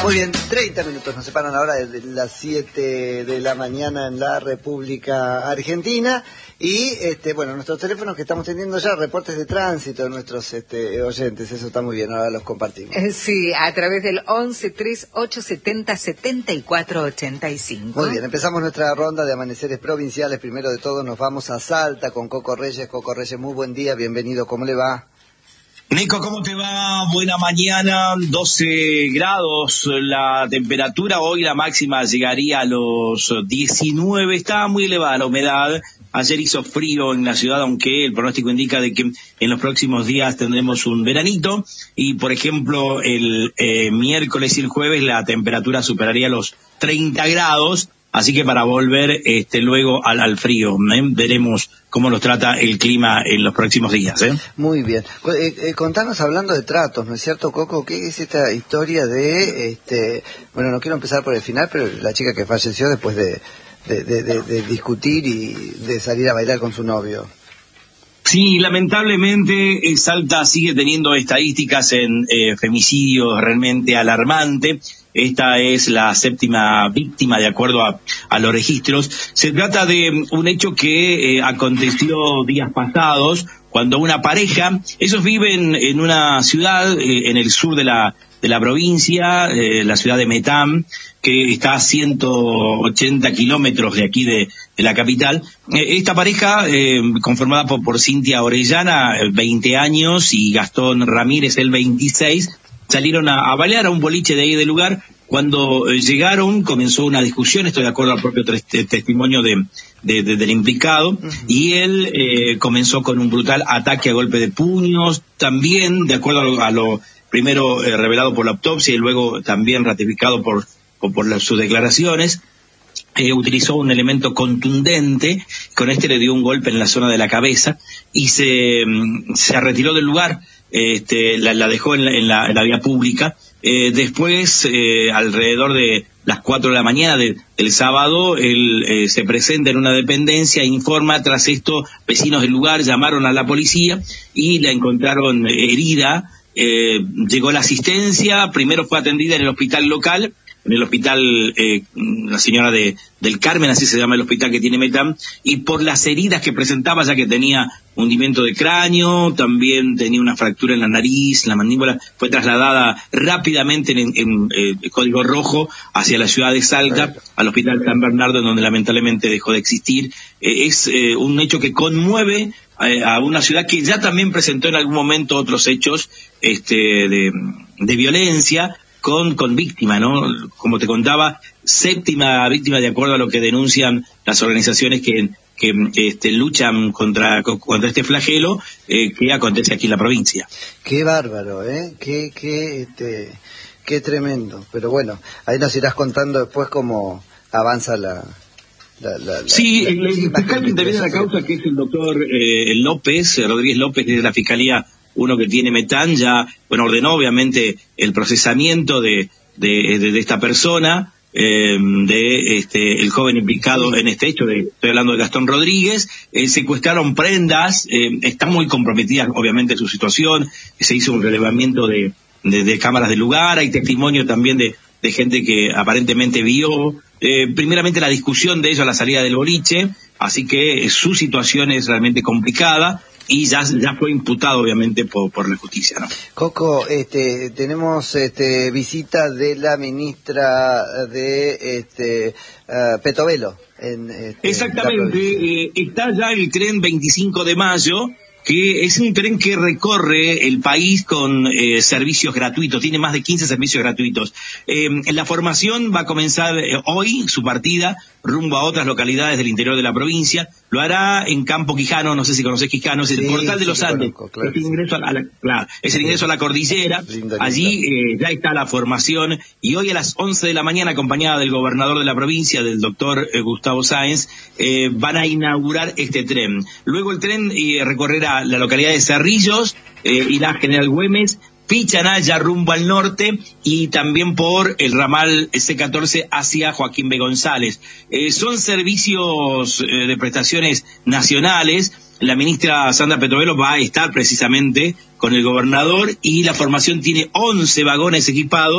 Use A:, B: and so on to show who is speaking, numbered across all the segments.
A: Muy bien, 30 minutos nos separan ahora de las 7 de la mañana en la República Argentina. Y, bueno, nuestros teléfonos que estamos teniendo ya, reportes de tránsito de nuestros oyentes, eso está muy bien, ahora los compartimos.
B: Sí, a través del 1138707485.
A: Muy bien, empezamos nuestra ronda de amaneceres provinciales. Primero de todo nos vamos a Salta con Coco Reyes. Coco Reyes, muy buen día, bienvenido, ¿cómo le va?
C: Nico, ¿cómo te va? Buena mañana, 12 grados la temperatura, hoy la máxima llegaría a los 19, está muy elevada la humedad. Ayer hizo frío en la ciudad, aunque el pronóstico indica de que en los próximos días tendremos un veranito. Y, por ejemplo, el miércoles y el jueves la temperatura superaría los 30 grados. Así que para volver luego al frío, veremos cómo nos trata el clima en los próximos días.
A: Muy bien. Contanos, hablando de tratos, ¿no es cierto, Coco? ¿Qué es esta historia de, bueno, no quiero empezar por el final, pero la chica que falleció después de discutir y de salir a bailar con su novio?
C: Sí, lamentablemente Salta sigue teniendo estadísticas en femicidios realmente alarmantes. Esta es la 7ª víctima de acuerdo a los registros. Se trata de un hecho que aconteció días pasados cuando una pareja, ellos viven en una ciudad en el sur de la provincia, la ciudad de Metán, que está a 180 kilómetros de aquí de la capital. Esta pareja, conformada por Cintia Orellana, 20 años, y Gastón Ramírez, el 26, salieron a bailar a un boliche de ahí del lugar. Cuando llegaron comenzó una discusión, esto de acuerdo al propio testimonio del implicado, y él comenzó con un brutal ataque a golpe de puños, también de acuerdo a lo primero revelado por la autopsia y luego también ratificado por sus declaraciones. Utilizó un elemento contundente, con le dio un golpe en la zona de la cabeza y se retiró del lugar. La dejó en la vía pública. Después, alrededor de las 4 de la mañana del sábado, él se presenta en una dependencia, informa. Tras esto, vecinos del lugar llamaron a la policía y la encontraron herida. Llegó la asistencia, primero fue atendida en el hospital local, en el hospital la señora del Carmen, así se llama el hospital que tiene Metán, y por las heridas que presentaba, ya que tenía hundimiento de cráneo, también tenía una fractura en la nariz, la mandíbula, fue trasladada rápidamente en código rojo hacia la ciudad de Salta, al hospital San Bernardo, en donde lamentablemente dejó de existir. Es un hecho que conmueve a una ciudad que ya también presentó en algún momento otros hechos de violencia, con víctima, ¿no? Como te contaba, 7ª víctima de acuerdo a lo que denuncian las organizaciones que luchan contra este flagelo que acontece aquí en la provincia.
A: Qué bárbaro, qué tremendo. Pero bueno, ahí nos irás contando después cómo avanza
C: Sí, el fiscal que interviene en la causa, que es el doctor Rodríguez López, de la Fiscalía 1 que tiene Metán, ya ordenó obviamente el procesamiento de esta persona, el joven implicado en este hecho, estoy hablando de Gastón Rodríguez. Secuestraron prendas, está muy comprometida obviamente su situación, se hizo un relevamiento de cámaras del lugar, hay testimonio también de gente que aparentemente vio primeramente la discusión de ellos a la salida del boliche, así que su situación es realmente complicada. Y ya fue imputado, obviamente, por la justicia, ¿no?
A: Coco, tenemos visita de la ministra de Petovelo.
C: Exactamente, está ya el tren 25 de mayo, que es un tren que recorre el país con servicios gratuitos, tiene más de 15 servicios gratuitos. La formación va a comenzar hoy, su partida, rumbo a otras localidades del interior de la provincia. Lo hará en Campo Quijano, no sé si conocés Quijano, es el portal de los Andes, conozco, claro, es el ingreso a la cordillera. Allí ya está la formación, y hoy a las 11 de la mañana, acompañada del gobernador de la provincia, del doctor Gustavo Sáenz, van a inaugurar este tren. Luego el tren recorrerá la localidad de Cerrillos, irá a General Güemes, Pichaná, ya rumbo al norte, y también por el ramal C14 hacia Joaquín B. González. Son servicios de prestaciones nacionales. La ministra Sandra Petovelo va a estar precisamente con el gobernador, y la formación tiene 11 vagones equipados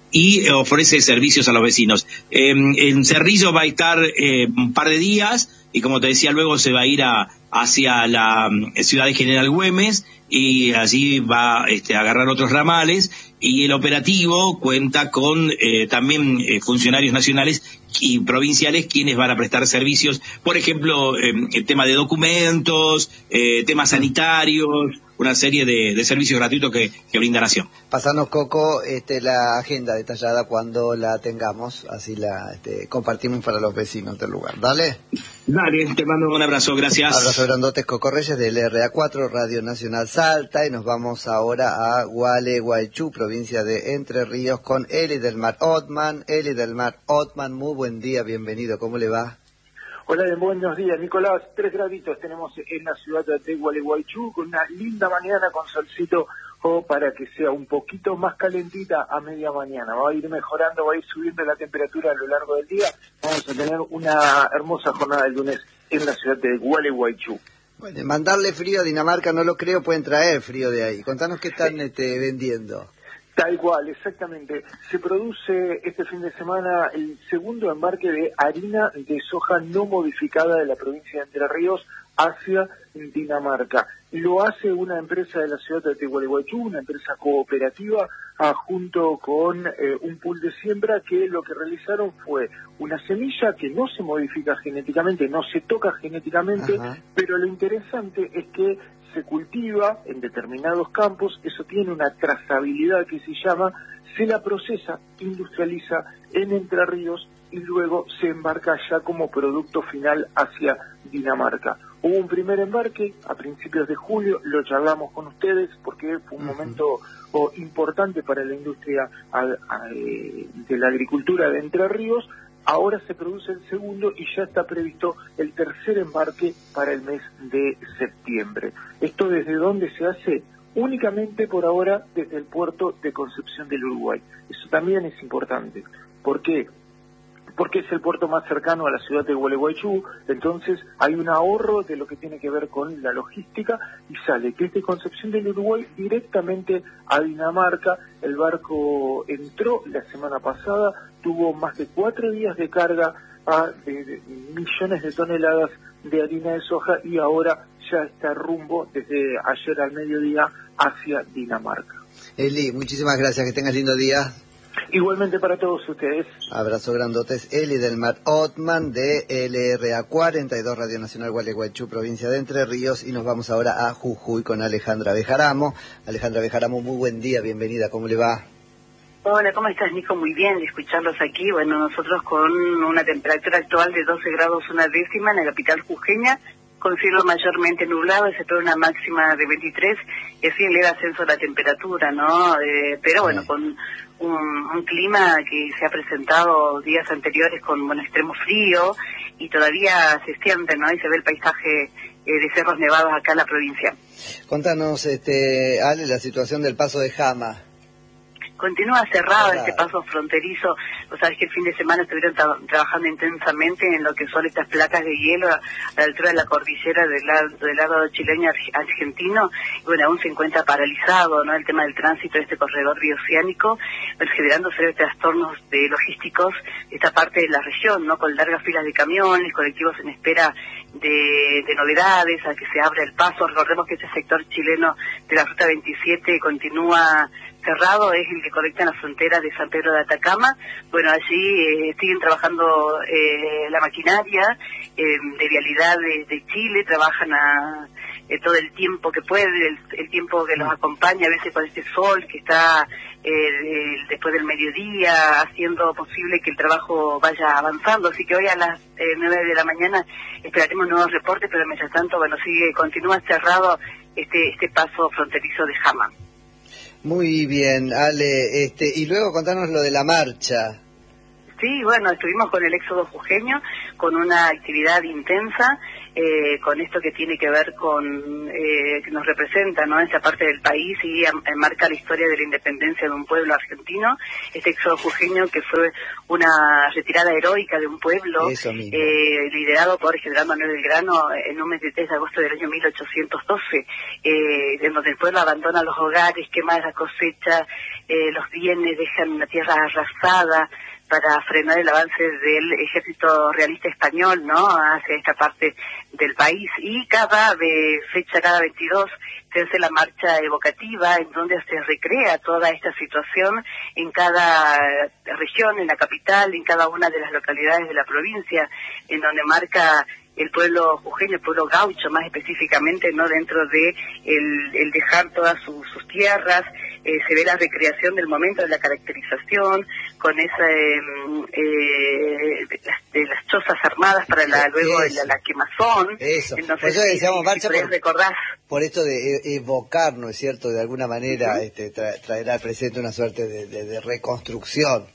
C: y ofrece servicios a los vecinos. En Cerrillo va a estar un par de días y, como te decía, luego se va a ir hacia la ciudad de General Güemes y allí va a agarrar otros ramales, y el operativo cuenta con también funcionarios nacionales y provinciales quienes van a prestar servicios, por ejemplo, el tema de documentos, temas sanitarios, una serie de servicios gratuitos que brinda Nación.
A: Pasanos, Coco, la agenda detallada cuando la tengamos, así la compartimos para los vecinos del lugar. ¿Dale?
C: Dale, te mando un abrazo, gracias.
A: Abrazo grandotes, Coco Reyes del RA4, Radio Nacional Salta, y nos vamos ahora a Gualeguaychú, provincia de Entre Ríos, con Eli del Mar Othman. Eli del Mar Othman, muy buen día, bienvenido, ¿cómo le va?
D: Hola, buenos días, Nicolás. 3 graditos tenemos en la ciudad de Gualeguaychú, con una linda mañana con solcito, para que sea un poquito más calentita a media mañana. Va a ir mejorando, va a ir subiendo la temperatura a lo largo del día. Vamos a tener una hermosa jornada del lunes en la ciudad de Gualeguaychú.
A: Bueno, mandarle frío a Dinamarca no lo creo, pueden traer frío de ahí. Contanos qué están vendiendo.
D: Tal cual, exactamente. Se produce este fin de semana el segundo embarque de harina de soja no modificada de la provincia de Entre Ríos hacia Dinamarca. Lo hace una empresa de la ciudad de Gualeguaychú, una empresa cooperativa, junto con un pool de siembra, que lo que realizaron fue una semilla que no se modifica genéticamente, no se toca genéticamente. Ajá. Pero lo interesante es que se cultiva en determinados campos, eso tiene una trazabilidad que se llama, se la procesa, industrializa en Entre Ríos y luego se embarca ya como producto final hacia Dinamarca. Hubo un primer embarque a principios de julio, lo charlamos con ustedes porque fue un momento importante para la industria de la agricultura de Entre Ríos. Ahora se produce el segundo y ya está previsto el tercer embarque para el mes de septiembre. ¿Esto desde dónde se hace? Únicamente por ahora desde el puerto de Concepción del Uruguay. Eso también es importante. ¿Por qué? Porque es el puerto más cercano a la ciudad de Gualeguaychú, entonces hay un ahorro de lo que tiene que ver con la logística y sale desde Concepción del Uruguay directamente a Dinamarca. El barco entró la semana pasada, tuvo más de 4 días de carga de millones de toneladas de harina de soja y ahora ya está rumbo desde ayer al mediodía hacia Dinamarca.
A: Eli, muchísimas gracias, que tengas lindo día.
D: Igualmente para todos ustedes.
A: Abrazo grandotes. Eli del Mar Othman de LRA 42, Radio Nacional Gualeguaychú, provincia de Entre Ríos, y nos vamos ahora a Jujuy con Alejandra Bejaramo. Alejandra Bejaramo, muy buen día, bienvenida, ¿cómo le va?
E: Hola, ¿cómo estás, Nico? Muy bien de escucharlos aquí. Bueno, nosotros con una temperatura actual de 12 grados una décima en la capital jujeña, con cielo mayormente nublado, se espera una máxima de 23, y así leve ascenso de la temperatura, ¿no? Pero bueno, con un clima que se ha presentado días anteriores con extremo frío, y todavía se extiende, ¿no? Y se ve el paisaje de cerros nevados acá en la provincia.
A: Contanos, Ale, la situación del paso de Jama.
E: Continúa cerrado este paso fronterizo. Vos sabés que el fin de semana estuvieron trabajando intensamente en lo que son estas placas de hielo a la altura de la cordillera del lado chileno argentino. Y bueno, aún se encuentra paralizado, ¿no? El tema del tránsito de este corredor bioceánico, pues generando serios trastornos logísticos de esta parte de la región, ¿no? Con largas filas de camiones, colectivos en espera de novedades, a que se abra el paso. Recordemos que este sector chileno de la Ruta 27 continúa cerrado, es el que conecta la frontera de San Pedro de Atacama. Bueno, allí siguen trabajando la maquinaria de vialidad de Chile, trabajan todo el tiempo que pueden, el tiempo que los acompaña, a veces con este sol que está después del mediodía, haciendo posible que el trabajo vaya avanzando. Así que hoy a las 9 de la mañana esperaremos nuevos reportes, pero mientras tanto, bueno, continúa cerrado este paso fronterizo de Jama.
A: Muy bien, Ale, y luego contanos lo de la marcha.
E: Sí, bueno, estuvimos con el éxodo jujeño, con una actividad intensa, con esto que tiene que ver con, que nos representa, ¿no?, esa parte del país y marca la historia de la independencia de un pueblo argentino. Este éxodo jujeño que fue una retirada heroica de un pueblo, liderado por el general Manuel Belgrano en un 23 de agosto del año 1812, en donde el pueblo abandona los hogares, quema la cosecha, los bienes, dejan la tierra arrasada, para frenar el avance del ejército realista español, ¿no?, hacia esta parte del país. Y cada fecha, cada 22, se hace la marcha evocativa en donde se recrea toda esta situación en cada región, en la capital, en cada una de las localidades de la provincia, en donde marca el pueblo jujeño, el pueblo gaucho más específicamente, no, dentro de el dejar todas sus tierras. Se ve la recreación del momento de la caracterización, con esa de las chozas armadas para luego la quemazón.
A: Eso,
E: entonces,
A: por eso decíamos marcha,
E: recordás.
A: Por esto de evocar, ¿no es cierto?, de alguna manera traer al presente una suerte de reconstrucción.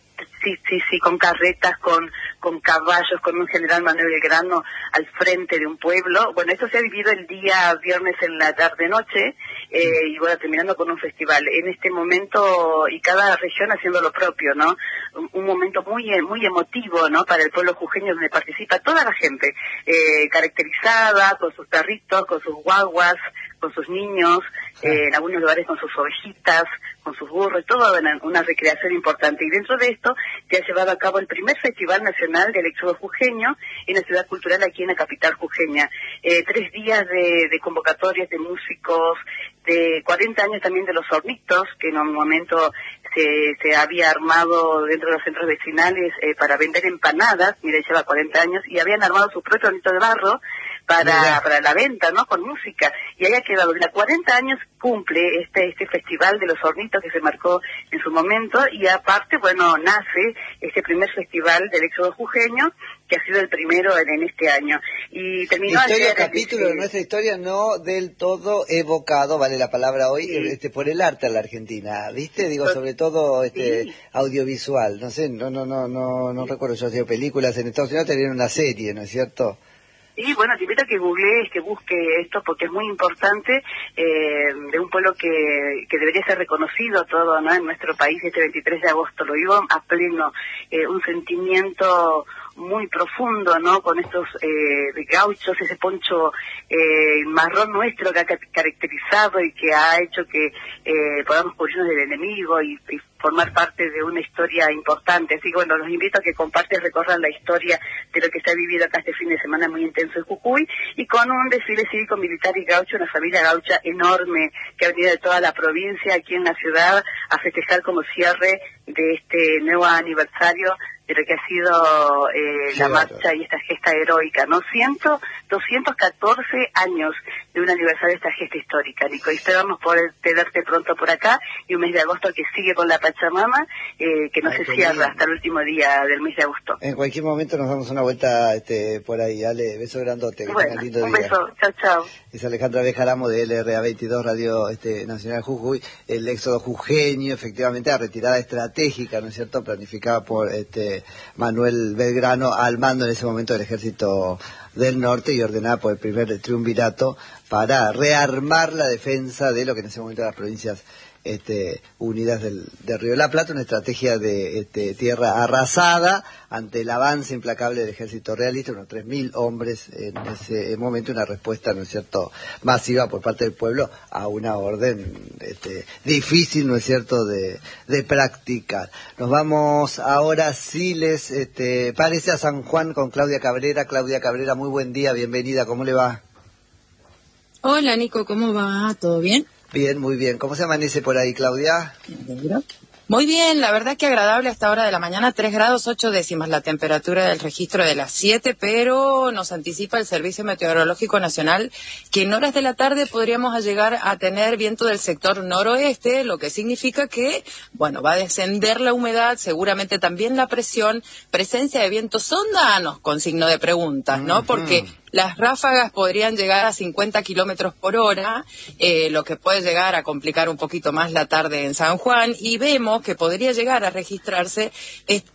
E: Sí, con carretas, con caballos, con un general Manuel Belgrano al frente de un pueblo. Bueno, esto se ha vivido el día viernes en la tarde-noche, y bueno, terminando con un festival. En este momento, y cada región haciendo lo propio, ¿no? Un momento muy emotivo, ¿no?, para el pueblo jujeño, donde participa toda la gente, caracterizada, con sus perritos, con sus guaguas, con sus niños, en algunos lugares con sus ovejitas, con sus burros, toda una recreación importante. Y dentro de esto se ha llevado a cabo el primer Festival Nacional del Éxodo Jujeño en la ciudad cultural aquí en la capital jujeña. 3 días de convocatorias de músicos, de 40 años también de los hornitos, que en un momento se había armado dentro de los centros vecinales para vender empanadas, mira, lleva 40 años, y habían armado su propio hornito de barro para la venta, ¿no?, con música. Y ahí ha quedado, 40 años cumple este festival de los hornitos que se marcó en su momento, y aparte, bueno, nace este primer festival del éxodo jujeño, que ha sido el primero en este año. Y terminó ayer,
A: capítulo de nuestra historia no del todo evocado, vale la palabra hoy, por el arte en la Argentina, ¿viste? Digo, sobre todo audiovisual, no sé, no recuerdo, yo hacía películas en Estados Unidos, tenían una serie, ¿no es cierto?
E: Y bueno, te invito a que googlees, que busque esto, porque es muy importante, de un pueblo que debería ser reconocido todo, ¿no?, en nuestro país. Este 23 de agosto lo vivo a pleno, un sentimiento muy profundo, ¿no?, con estos gauchos, ese poncho marrón nuestro que ha caracterizado y que ha hecho que podamos cubrirnos del enemigo y formar parte de una historia importante. Así que bueno, los invito a que compartan, recorran la historia de lo que se ha vivido acá este fin de semana muy intenso en Jujuy, y con un desfile cívico-militar y gaucho, una familia gaucha enorme que ha venido de toda la provincia aquí en la ciudad a festejar como cierre de este nuevo aniversario de lo que ha sido la marcha y esta gesta heroica, ¿no? 214 años de un aniversario de esta gesta histórica, Nico, y esperamos poder tenerte pronto por acá, y un mes de agosto que sigue con la Pachamama, que no se cierra hasta el último día del mes de agosto.
A: En cualquier momento nos damos una vuelta por ahí, Ale, beso grandote, que tengan lindo
E: un
A: día.
E: Beso, chao.
A: Es Alejandra Bejaramo de LRA22 Radio Nacional Jujuy. El éxodo jujeño, efectivamente, la retirada estratégica, ¿no es cierto?, planificada por Manuel Belgrano al mando en ese momento del ejército del norte y ordenada por el primer triunvirato para rearmar la defensa de lo que en ese momento eran las provincias unidas del Río de la Plata, una estrategia de tierra arrasada ante el avance implacable del ejército realista, unos 3.000 hombres en ese momento, una respuesta, ¿no es cierto?, masiva por parte del pueblo a una orden difícil, ¿no es cierto?, de practicar. Nos vamos ahora, si les parece, a San Juan con Claudia Cabrera. Claudia Cabrera, muy buen día, bienvenida, ¿cómo le va?
F: Hola Nico, ¿cómo va? ¿Todo bien?
A: Bien, muy bien. ¿Cómo se amanece por ahí, Claudia?
F: Muy bien, la verdad que agradable a esta hora de la mañana, 3 grados 8 décimas la temperatura del registro de las 7, pero nos anticipa el Servicio Meteorológico Nacional que en horas de la tarde podríamos llegar a tener viento del sector noroeste, lo que significa que, bueno, va a descender la humedad, seguramente también la presión, presencia de vientos sondanos con signo de preguntas, ¿no? Porque las ráfagas podrían llegar a 50 kilómetros por hora, lo que puede llegar a complicar un poquito más la tarde en San Juan, y vemos que podría llegar a registrarse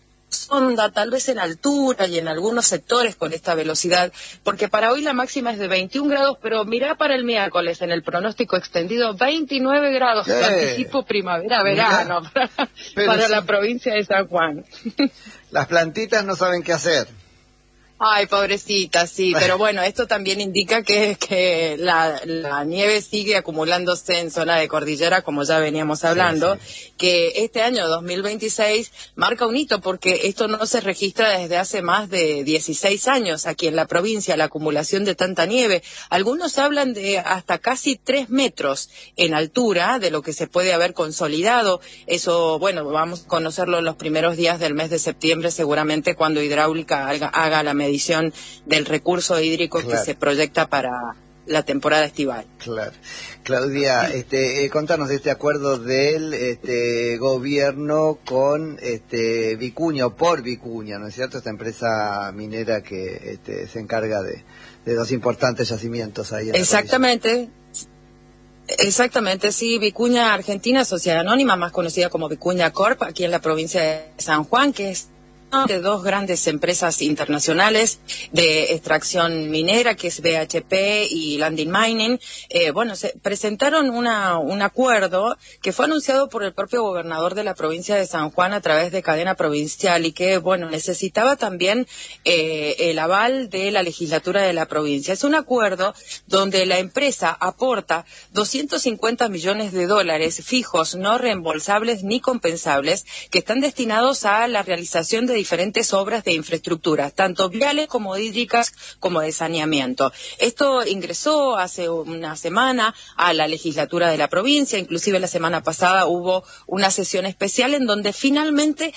F: sonda, tal vez en altura y en algunos sectores con esta velocidad, porque para hoy la máxima es de 21 grados, pero mirá para el miércoles en el pronóstico extendido, 29 grados, anticipo primavera-verano para la provincia de San Juan.
A: Las plantitas no saben qué hacer.
F: Ay, pobrecita, sí, pero bueno, esto también indica que la nieve sigue acumulándose en zona de cordillera, como ya veníamos hablando, que este año 2026 marca un hito, porque esto no se registra desde hace más de 16 años aquí en la provincia, la acumulación de tanta nieve. Algunos hablan de hasta casi 3 metros en altura, de lo que se puede haber consolidado. Eso, bueno, vamos a conocerlo en los primeros días del mes de septiembre, seguramente cuando Hidráulica haga la medición del recurso hídrico que se proyecta para la temporada estival.
A: Claro. Claudia, contanos de este acuerdo del gobierno con Vicuña, o por Vicuña, ¿no es cierto? Esta empresa minera que se encarga de 2 importantes yacimientos ahí en
F: Exactamente. Exactamente, sí, Vicuña Argentina, sociedad anónima, más conocida como Vicuña Corp, aquí en la provincia de San Juan, que es de 2 grandes empresas internacionales de extracción minera, que es BHP y Lundin Mining. Se presentaron un acuerdo que fue anunciado por el propio gobernador de la provincia de San Juan a través de cadena provincial y que, necesitaba también el aval de la legislatura de la provincia. Es un acuerdo donde la empresa aporta $250 millones fijos, no reembolsables ni compensables, que están destinados a la realización de diferentes obras de infraestructura, tanto viales como hídricas como de saneamiento. Esto ingresó hace una semana a la legislatura de la provincia, inclusive la semana pasada hubo una sesión especial en donde finalmente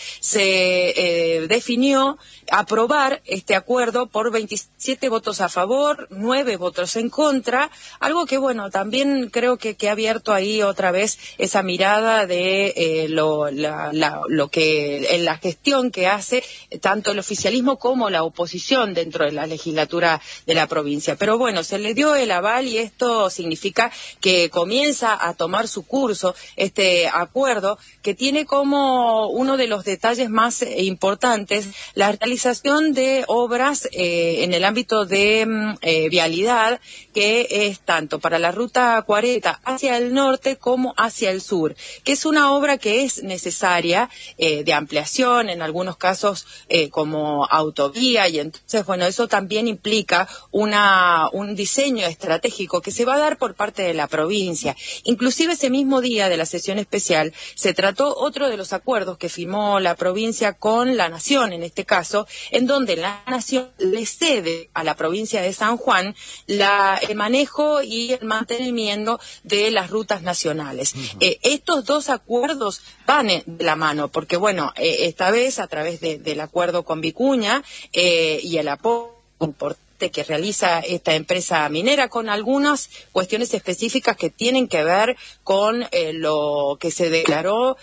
F: se definió aprobar este acuerdo por 27 votos a favor, 9 votos en contra, algo que también creo que ha abierto ahí otra vez esa mirada de lo que en la gestión que hace tanto el oficialismo como la oposición dentro de la legislatura de la provincia. Pero se le dio el aval y esto significa que comienza a tomar su curso este acuerdo, que tiene como uno de los detalles más importantes la realización de obras en el ámbito de vialidad, que es tanto para la ruta 40 hacia el norte como hacia el sur, que es una obra que es necesaria de ampliación, en algunos casos como autovía, y entonces eso también implica un diseño estratégico que se va a dar por parte de la provincia. Inclusive ese mismo día de la sesión especial se trató otro de los acuerdos que firmó la provincia con la Nación, en este caso, en donde la Nación le cede a la provincia de San Juan el manejo y el mantenimiento de las rutas nacionales. Estos 2 acuerdos van de la mano, porque esta vez a través del acuerdo con Vicuña y el apoyo importante que realiza esta empresa minera, con algunas cuestiones específicas que tienen que ver con lo que se declaró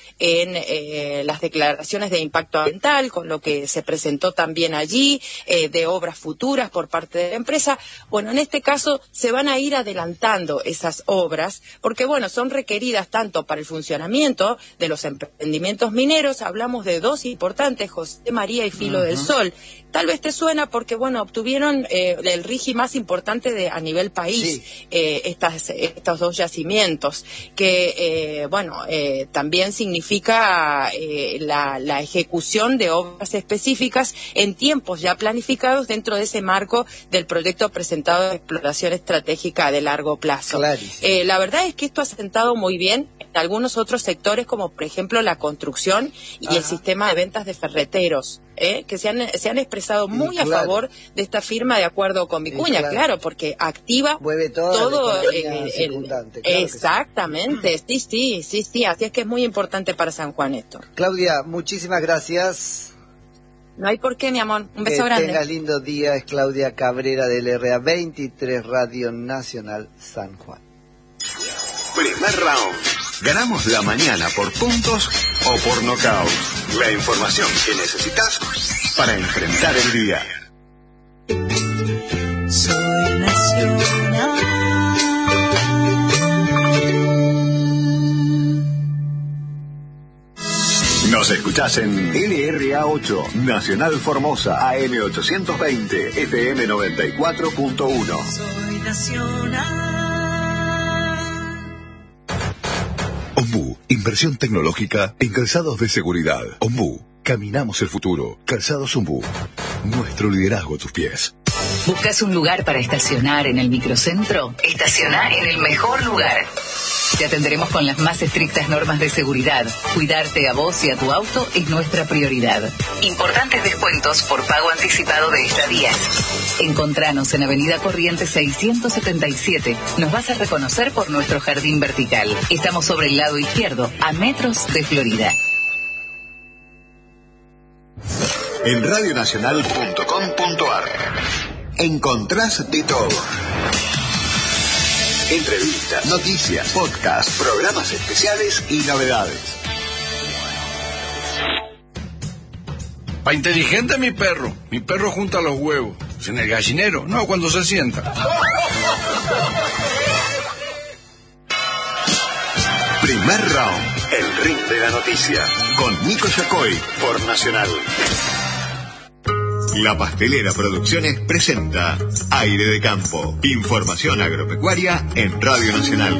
F: en las declaraciones de impacto ambiental, con lo que se presentó también allí, de obras futuras por parte de la empresa. En este caso se van a ir adelantando esas obras, porque son requeridas tanto para el funcionamiento de los emprendimientos mineros. Hablamos de 2 importantes, José María y Filo del Sol. Tal vez te suena porque, obtuvieron el RIGI más importante a nivel país, estos 2 yacimientos, que, también significa la ejecución de obras específicas en tiempos ya planificados dentro de ese marco del proyecto presentado de exploración estratégica de largo plazo. La verdad es que esto ha sentado muy bien en algunos otros sectores, como por ejemplo la construcción y el sistema de ventas de ferreteros, que se han expresado muy a favor de esta firma de acuerdo con Vicuña, claro, porque activa todo exactamente, sí, así es que es muy importante para San Juan esto.
A: Claudia, muchísimas gracias.
F: No hay por qué, mi amor, un beso grande.
A: Tenga lindo día. Es Claudia Cabrera del RA23 Radio Nacional San Juan.
G: Primer round. Ganamos la mañana por puntos o por nocaut. La información que necesitas para enfrentar el día.
H: Soy nacional.
G: Nos escuchás en LRA8, Nacional Formosa, AM 820, FM 94.1.
H: Soy nacional.
I: Ombú, inversión tecnológica en calzados de seguridad. Ombú, caminamos el futuro. Calzados Ombú, nuestro liderazgo a tus pies.
B: ¿Buscas un lugar para estacionar en el microcentro? Estacioná en el mejor lugar. Te atenderemos con las más estrictas normas de seguridad. Cuidarte a vos y a tu auto es nuestra prioridad. Importantes descuentos por pago anticipado de estadías. Encontranos en Avenida Corrientes 677. Nos vas a reconocer por nuestro jardín vertical. Estamos sobre el lado izquierdo, a metros de Florida.
G: En radionacional.com.ar encontrás de todo. Entrevistas, noticias, podcasts, programas especiales y novedades.
J: Pa' inteligente mi perro. Mi perro junta los huevos. En el gallinero, no, cuando se sienta.
G: Primer round, el ring de la noticia, con Nico Yacoy por Nacional. La Pastelera Producciones presenta Aire de Campo. Información agropecuaria en Radio Nacional.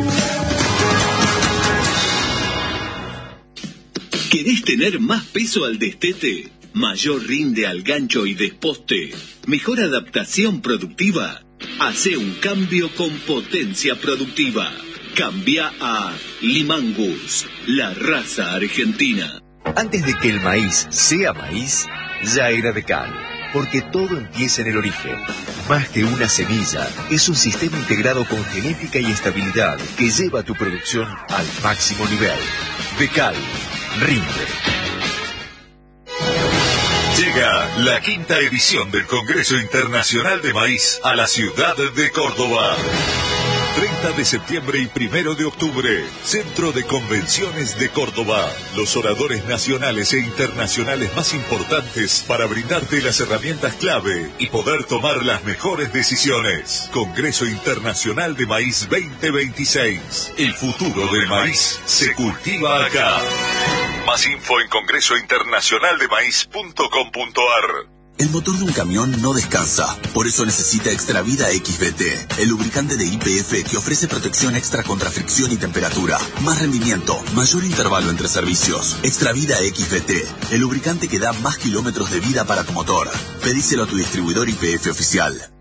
K: ¿Querés tener más peso al destete? ¿Mayor rinde al gancho y desposte? ¿Mejor adaptación productiva? Hacé un cambio con potencia productiva. Cambia a Limangus, la raza argentina.
L: Antes de que el maíz sea maíz, ya era Decal. Porque todo empieza en el origen. Más que una semilla, es un sistema integrado con genética y estabilidad que lleva tu producción al máximo nivel. Decal, rinde.
M: Llega la quinta edición del Congreso Internacional de Maíz a la ciudad de Córdoba. 30 de septiembre y 1 de octubre, Centro de Convenciones de Córdoba. Los oradores nacionales e internacionales más importantes para brindarte las herramientas clave y poder tomar las mejores decisiones. Congreso Internacional de Maíz 2026. El futuro del maíz se cultiva acá. Más info en congresointernacionaldemaíz.com.ar.
N: El motor de un camión no descansa, por eso necesita Extravida XBT, el lubricante de YPF que ofrece protección extra contra fricción y temperatura, más rendimiento, mayor intervalo entre servicios. Extravida XBT, el lubricante que da más kilómetros de vida para tu motor. Pedíselo a tu distribuidor YPF oficial.